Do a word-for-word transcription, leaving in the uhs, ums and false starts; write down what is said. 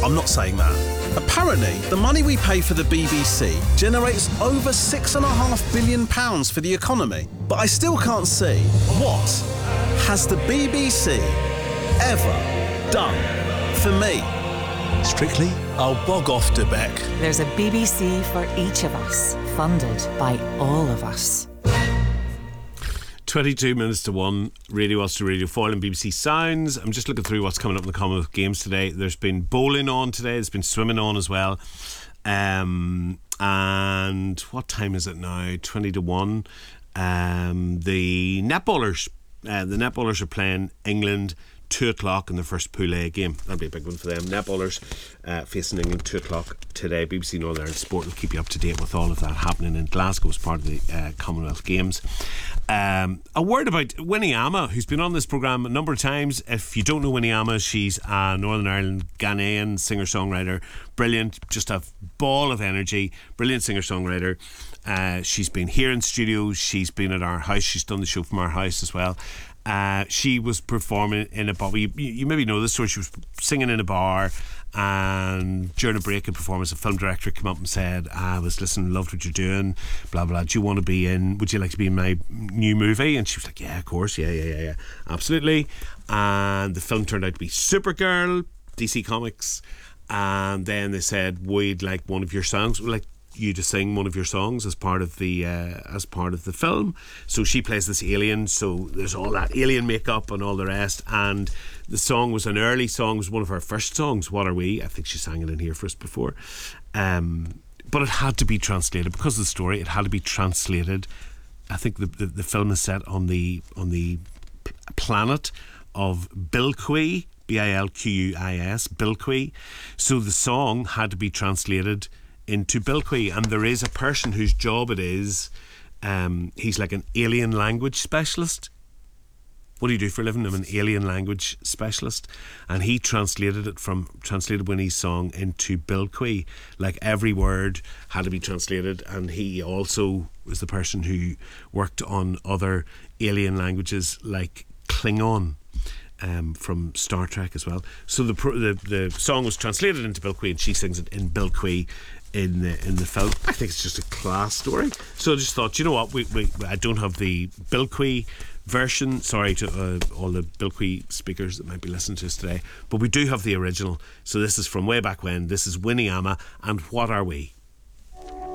I'm not saying that. Apparently, the money we pay for the B B C generates over six and a half billion pounds for the economy. But I still can't see what has the B B C ever done for me. Strictly, I'll bog off to Beck. There's a B B C for each of us, funded by all of us. twenty-two minutes to one, Radio Ulster, Radio Foyle and B B C Sounds. I'm just looking through what's coming up in the Commonwealth Games today. There's been bowling on today, there's been swimming on as well. Um, and what time is it now? twenty to one. Um, the netballers, uh, the netballers are playing England two o'clock in the first Pool A game. That'll be a big one for them. Netballers uh, facing England two o'clock today. B B C Northern Ireland Sport will keep you up to date with all of that happening in Glasgow as part of the uh, Commonwealth Games. Um, a word about Winnie Ama, who's been on this programme a number of times. If you don't know Winnie Ama, she's a Northern Ireland Ghanaian singer-songwriter. Brilliant, just a ball of energy. Brilliant singer-songwriter. Uh, she's been here in studios. She's been at our house. She's done the show from our house as well. Uh, she was performing in a bar. You, you maybe know this story. She was singing in a bar, and during a break in performance, a film director came up and said, "I was listening, loved what you're doing, blah blah. Do you want to be in? Would you like to be in my new movie?" And she was like, "Yeah, of course, yeah, yeah, yeah, yeah, absolutely." And the film turned out to be Supergirl, D C Comics. And then they said, "We'd like one of your songs." We'd like you to sing one of your songs as part of the uh, as part of the film. So she plays this alien, so there's all that alien makeup and all the rest, and the song was an early song, it was one of her first songs, What Are We? I think she sang it in here for us before, um, but it had to be translated because of the story. It had to be translated. I think the, the, the film is set on the on the planet of Bilquis, B I L Q U I S, Bilquis. So the song had to be translated into Bilquis, and there is a person whose job it is, um, he's like an alien language specialist. What do you do for a living? I'm an alien language specialist, and he translated it from translated Winnie's song into Bilquis. Like every word had to be translated, and he also was the person who worked on other alien languages like Klingon. Um, from Star Trek as well. So the, pro- the the song was translated into Bilquis, and she sings it in Bilquis in the in the film. I think it's just a class story. So I just thought, you know what, we, we I don't have the Bilquis version. Sorry to uh, all the Bilquis speakers that might be listening to us today, but we do have the original. So this is from way back when. This is Winnie Ama and What Are We?